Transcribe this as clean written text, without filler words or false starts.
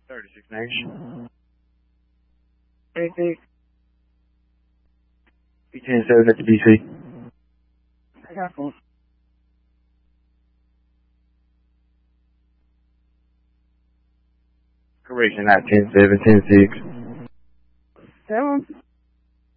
36 Nation. 36. B-10-7 at the DC. I got one. Correction, not 10-7, 10-6. 7.